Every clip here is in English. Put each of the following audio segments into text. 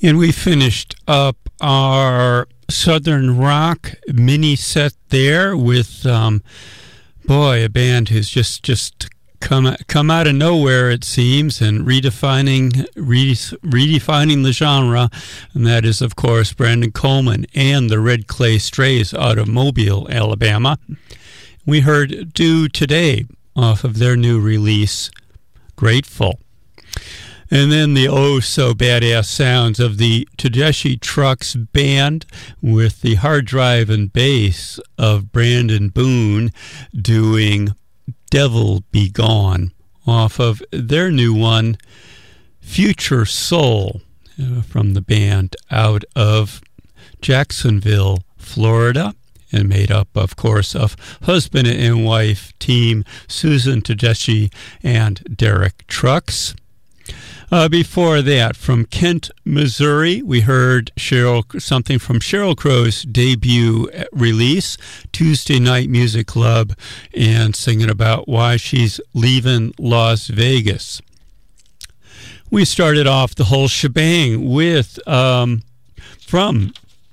And we finished up our Southern Rock mini set there with, a band who's just come out of nowhere, it seems, and redefining the genre, and that is, of course, Brandon Coleman and the Red Clay Strays out of Mobile, Alabama. We heard Do Today off of their new release, Grateful. And then the oh-so-badass sounds of the Tedeschi Trucks Band with the hard drive and bass of Brandon Boone doing Devil Be Gone off of their new one, Future Soul, from the band out of Jacksonville, Florida, and made up, of course, of husband and wife team Susan Tedeschi and Derek Trucks. Before that, from Kent, Missouri, we heard something from Sheryl Crow's debut release, Tuesday Night Music Club, and singing about why she's leaving Las Vegas. We started off the whole shebang with, from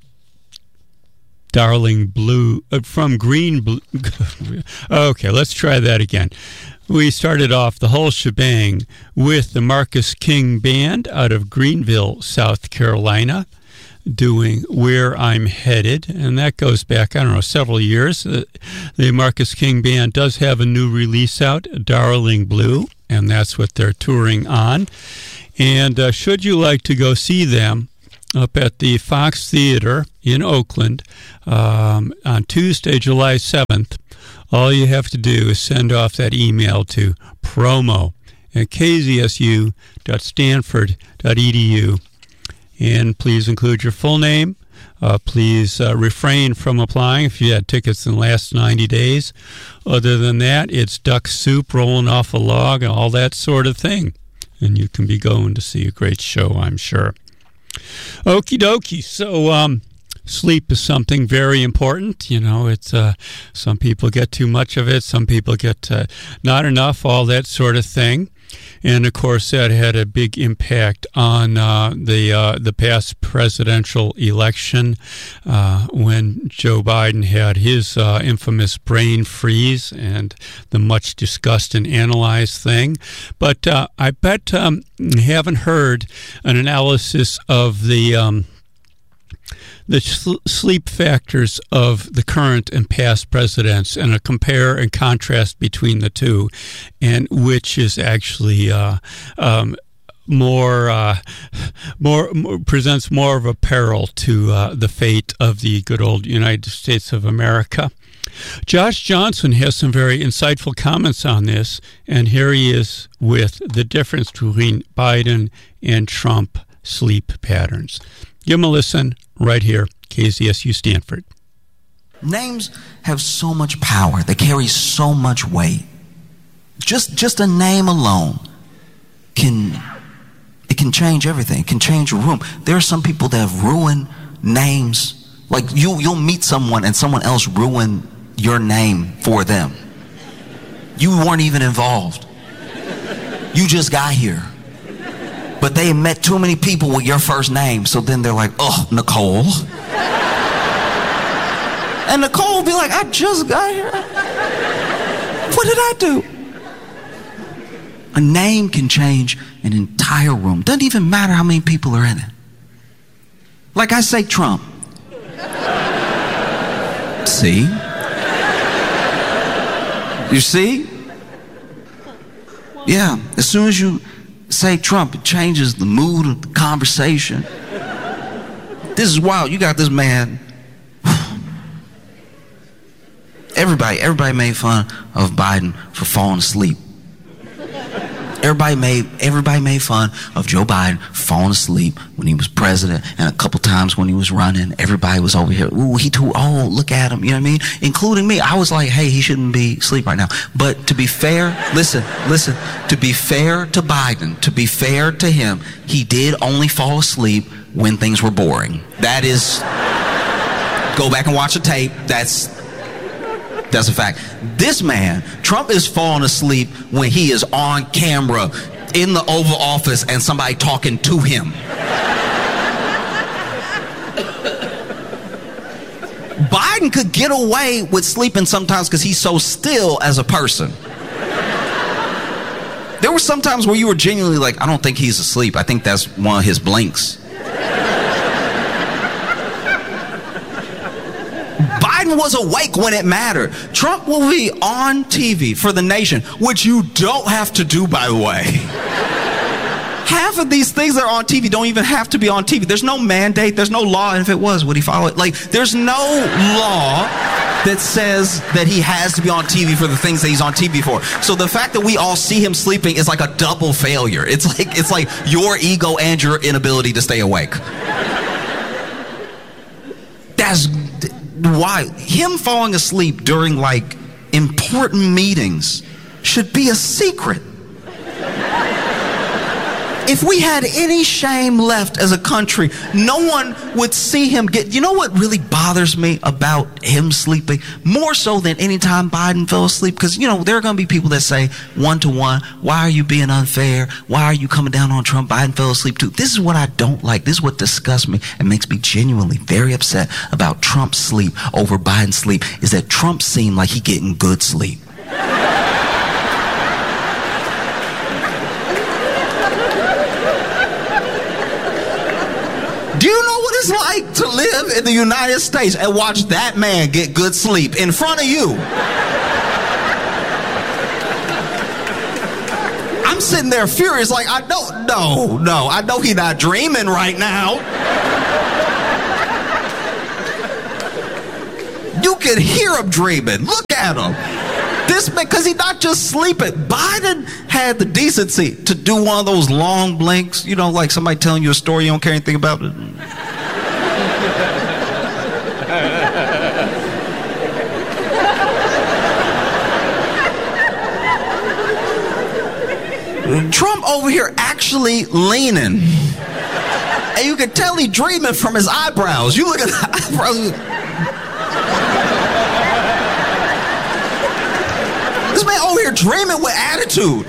Darling Blue, from Green Blue. Okay, let's try that again. We started off the whole shebang with the Marcus King Band out of Greenville, South Carolina, doing Where I'm Headed, and that goes back, several years. The Marcus King Band does have a new release out, Darling Blue, and that's what they're touring on. And should you like to go see them up at the Fox Theater in Oakland on Tuesday, July 7th, all you have to do is send off that email to promo@kzsu.stanford.edu. And please include your full name. Please refrain from applying if you had tickets in the last 90 days. Other than that, it's duck soup rolling off a log and all that sort of thing. And you can be going to see a great show, I'm sure. Okie dokie. So, sleep is something very important. It's some people get too much of it, some people get not enough, all that sort of thing. And of course, that had a big impact on the past presidential election when Joe Biden had his infamous brain freeze and the much discussed and analyzed thing. But I bet you haven't heard an analysis of the sleep factors of the current and past presidents, and a compare and contrast between the two, and which is actually presents more of a peril to the fate of the good old United States of America. Josh Johnson has some very insightful comments on this, and here he is with the difference between Biden and Trump sleep patterns. Give him a listen right here, KZSU Stanford. Names have so much power. They carry so much weight. Just a name alone can change everything. It can change a room. There are some people that have ruined names. Like you'll meet someone and someone else ruin your name for them. You weren't even involved. You just got here. But they met too many people with your first name, so then they're like, oh, Nicole. And Nicole will be like, I just got here. What did I do? A name can change an entire room. Doesn't even matter how many people are in it. Like I say Trump. See? You see? Yeah, as soon as you say Trump, it changes the mood of the conversation. This is wild. You got this man. Everybody made fun of Biden for falling asleep. Everybody made fun of Joe Biden falling asleep when he was president, and a couple times when he was running. Everybody was over here. Ooh, he too old. Look at him. You know what I mean? Including me. I was like, hey, he shouldn't be asleep right now. But to be fair, listen. To be fair to Biden, to be fair to him, he did only fall asleep when things were boring. That is, go back and watch the tape. That's a fact. This man, Trump, is falling asleep when he is on camera in the Oval Office and somebody talking to him. Biden could get away with sleeping sometimes because he's so still as a person. There were some times where you were genuinely like, I don't think he's asleep. I think that's one of his blinks. Biden was awake when it mattered. Trump will be on TV for the nation, which you don't have to do, by the way. Half of these things that are on TV don't even have to be on TV. There's no mandate. There's no law. And if it was, would he follow it? Like, there's no law that says that he has to be on TV for the things that he's on TV for. So the fact that we all see him sleeping is like a double failure. It's like your ego and your inability to stay awake. That's why him falling asleep during like important meetings should be a secret. If we had any shame left as a country, no one would see him get... You know what really bothers me about him sleeping? More so than any time Biden fell asleep. Because, you know, there are going to be people that say, one-to-one, why are you being unfair? Why are you coming down on Trump? Biden fell asleep too. This is what I don't like. This is what disgusts me and makes me genuinely very upset about Trump's sleep over Biden's sleep, is that Trump seemed like he getting good sleep. Do you know what it's like to live in the United States and watch that man get good sleep in front of you? I'm sitting there furious like, I know he's not dreaming right now. You can hear him dreaming. Look at him. This man, because he's not just sleeping. Biden had the decency to do one of those long blinks, you know, like somebody telling you a story, you don't care anything about it. Trump over here actually leaning. And you can tell he's dreaming from his eyebrows. You look at the eyebrows. This man over here dreaming with attitude.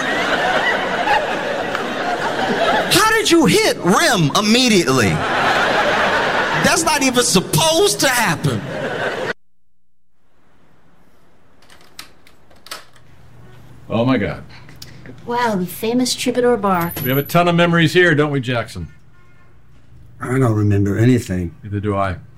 How did you hit rim immediately? That's not even supposed to happen. Oh my God. Wow, the famous Troubadour Bar. We have a ton of memories here, don't we, Jackson? I don't remember anything. Neither do I.